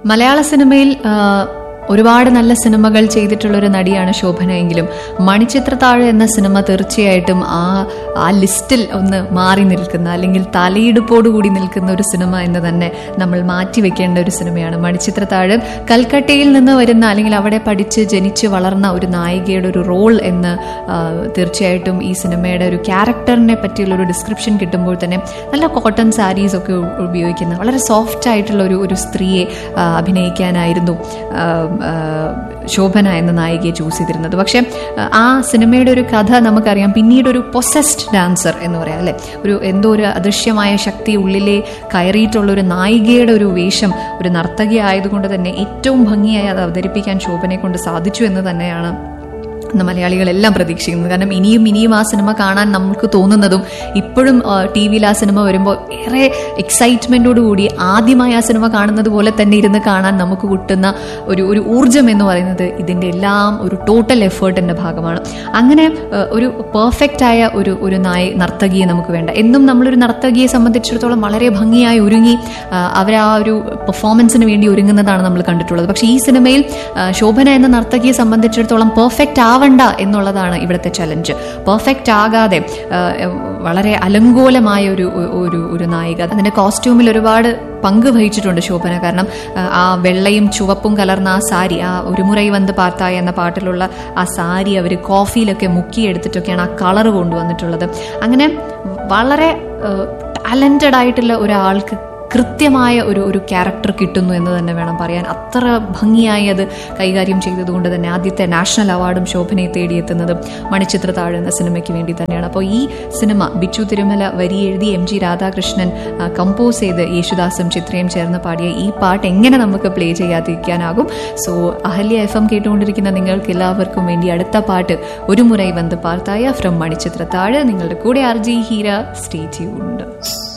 മലയാള സിനിമയിൽ ഒരുപാട് നല്ല സിനിമകൾ ചെയ്തിട്ടുള്ളൊരു നടിയാണ് ശോഭന എങ്കിലും മണിച്ചിത്രത്താഴ് എന്ന സിനിമ തീർച്ചയായിട്ടും ആ ലിസ്റ്റിൽ ഒന്ന് മാറി നിൽക്കുന്ന, അല്ലെങ്കിൽ തലയിടുപ്പോടുകൂടി നിൽക്കുന്ന ഒരു സിനിമ എന്ന് തന്നെ നമ്മൾ മാറ്റിവെക്കേണ്ട ഒരു സിനിമയാണ് മണിച്ചിത്രത്താഴ്. കൽക്കട്ടയിൽ നിന്ന് വരുന്ന, അല്ലെങ്കിൽ അവിടെ പഠിച്ച് ജനിച്ച് വളർന്ന ഒരു നായികയുടെ ഒരു റോൾ എന്ന് തീർച്ചയായിട്ടും ഈ സിനിമയുടെ ഒരു ക്യാരക്ടറിനെ പറ്റിയുള്ള ഒരു ഡിസ്ക്രിപ്ഷൻ കിട്ടുമ്പോൾ തന്നെ നല്ല കോട്ടൺ സാരീസ് ഒക്കെ ഉപയോഗിക്കുന്ന വളരെ സോഫ്റ്റ് ആയിട്ടുള്ള ഒരു സ്ത്രീയെ അഭിനയിക്കാനായിരുന്നു ശോഭന എന്ന നായികയെ ചൂസ് ചെയ്തിരുന്നത്. പക്ഷെ ആ സിനിമയുടെ ഒരു കഥ നമുക്കറിയാം, പിന്നീട് ഒരു പൊസസ്ഡ് ഡാൻസർ എന്ന് പറയാം അല്ലെ, എന്തോ ഒരു അദൃശ്യമായ ശക്തി ഉള്ളിലെ കയറിയിട്ടുള്ള ഒരു നായികയുടെ ഒരു വേഷം, ഒരു നർത്തകി ആയതുകൊണ്ട് തന്നെ ഏറ്റവും ഭംഗിയായി അത് അവതരിപ്പിക്കാൻ ശോഭനയെ കൊണ്ട് സാധിച്ചു എന്ന് തന്നെയാണ് മലയാളികളെല്ലാം പ്രതീക്ഷിക്കുന്നത്. കാരണം ഇനിയും ആ സിനിമ കാണാൻ നമുക്ക് തോന്നുന്നതും ഇപ്പോഴും ടി വിയിൽ ആ സിനിമ വരുമ്പോൾ ഏറെ എക്സൈറ്റ്മെന്റോടുകൂടി ആദ്യമായി ആ സിനിമ കാണുന്നത് പോലെ തന്നെ ഇരുന്ന് കാണാൻ നമുക്ക് കിട്ടുന്ന ഒരു ഊർജം എന്ന് പറയുന്നത് ഇതിൻ്റെ എല്ലാം ഒരു ടോട്ടൽ എഫേർട്ടിന്റെ ഭാഗമാണ്. അങ്ങനെ ഒരു പെർഫെക്റ്റ് ആയ ഒരു നർത്തകിയെ നമുക്ക് വേണ്ട. എന്നും നമ്മളൊരു നർത്തകിയെ സംബന്ധിച്ചിടത്തോളം വളരെ ഭംഗിയായി ഒരുങ്ങി അവർ ആ ഒരു പെർഫോമൻസിന് വേണ്ടി ഒരുങ്ങുന്നതാണ് നമ്മൾ കണ്ടിട്ടുള്ളത്. പക്ഷേ ഈ സിനിമയിൽ ശോഭന എന്ന നർത്തകിയെ സംബന്ധിച്ചിടത്തോളം പെർഫെക്റ്റ് ആവണ്ട എന്നുള്ളതാണ് ഇവിടുത്തെ ചലഞ്ച്. പെർഫെക്റ്റ് ആകാതെ വളരെ അലങ്കോലമായ ഒരു നായിക. അതിന്റെ കോസ്റ്റ്യൂമിൽ ഒരുപാട് പങ്ക് വഹിച്ചിട്ടുണ്ട് ശോഭന. കാരണം ആ വെള്ളയും ചുവപ്പും കലർന്ന ആ സാരി, ആ ഒരു മുറൈ വന്ന് പാർത്തായ എന്ന പാട്ടിലുള്ള ആ സാരി അവർ കോഫിയിലൊക്കെ മുക്കിയെടുത്തിട്ടൊക്കെയാണ് ആ കളർ കൊണ്ടുവന്നിട്ടുള്ളത്. അങ്ങനെ വളരെ ടാലന്റഡ് ആയിട്ടുള്ള ഒരാൾക്ക് കൃത്യമായ ഒരു ക്യാരക്ടർ കിട്ടുന്നു എന്ന് തന്നെ വേണം പറയാൻ. അത്ര ഭംഗിയായി അത് കൈകാര്യം ചെയ്തതുകൊണ്ട് തന്നെ ആദ്യത്തെ നാഷണൽ അവാർഡും ശോഭനയെ തേടിയെത്തുന്നത് മണിച്ചിത്രത്താഴ് എന്ന സിനിമയ്ക്ക് വേണ്ടി തന്നെയാണ്. അപ്പോൾ ഈ സിനിമ ബിച്ചു തിരുമല വരി എഴുതി MG രാധാകൃഷ്ണൻ കമ്പോസ് ചെയ്ത് യേശുദാസും ചിത്രയും ചേർന്ന് പാടിയ ഈ പാട്ട് എങ്ങനെ നമുക്ക് പ്ലേ ചെയ്യാതിരിക്കാനാകും? സോ അഹല്യ FM കേട്ടുകൊണ്ടിരിക്കുന്ന നിങ്ങൾക്ക് എല്ലാവർക്കും വേണ്ടി അടുത്ത പാട്ട് ഒരു മുറൈ വന്ന് പാർത്തായ ഫ്രം മണിച്ചിത്രത്താഴ്. നിങ്ങളുടെ കൂടെ RJ ഹീര. Stay tuned.